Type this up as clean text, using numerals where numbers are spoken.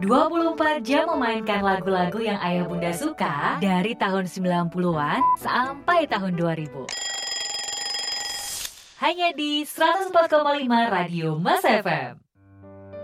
24 jam memainkan lagu-lagu yang ayah bunda suka dari tahun 90-an sampai tahun 2000. Hanya di 104,5 Radio Mas FM.